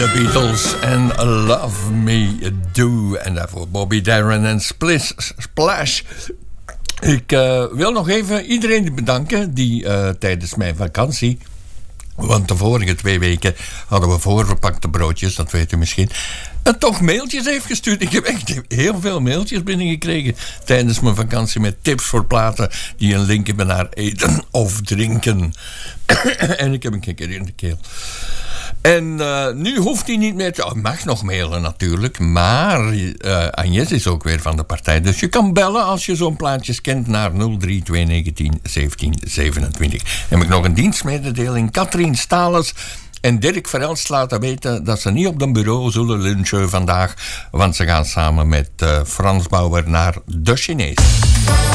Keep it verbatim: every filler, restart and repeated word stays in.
The Beatles en Love Me Do. En daarvoor Bobby Darin en Splish Splash. Ik uh, wil nog even iedereen bedanken die uh, tijdens mijn vakantie... Want de vorige twee weken hadden we voorverpakte broodjes, dat weet u misschien. En toch mailtjes heeft gestuurd. Ik heb echt heel veel mailtjes binnengekregen tijdens mijn vakantie met tips voor platen die een link hebben naar eten of drinken. En ik heb een kikker in de keel. En uh, nu hoeft hij niet meer te... Oh, mag nog mailen natuurlijk, maar uh, Agnes is ook weer van de partij. Dus je kan bellen als je zo'n plaatjes kent naar nul drie twee negentien zeventien zevenentwintig. Heb ik nog een dienstmededeling. Katrien Stalens en Dirk Verelst laten weten dat ze niet op een bureau zullen lunchen vandaag, want ze gaan samen met uh, Frans Bauer naar de Chinees.